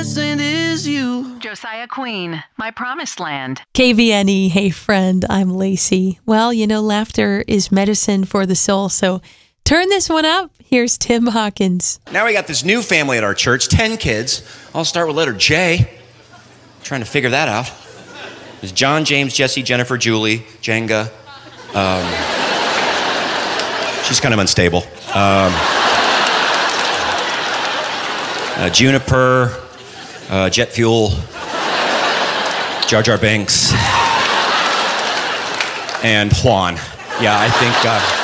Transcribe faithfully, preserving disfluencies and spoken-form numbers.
saint is you. Josiah Queen, My Promised Land. K V N E, hey friend, I'm Lacey. Well, you know, laughter is medicine for the soul, so turn this one up. Here's Tim Hawkins. Now we got this new family at our church, ten kids. I'll start with letter J. Trying to figure that out. There's John, James, Jesse, Jennifer, Julie, Jenga. Um, she's kind of unstable. Um, uh, Juniper, uh, Jet Fuel, Jar Jar Binks, and Juan. Yeah, I think... Uh,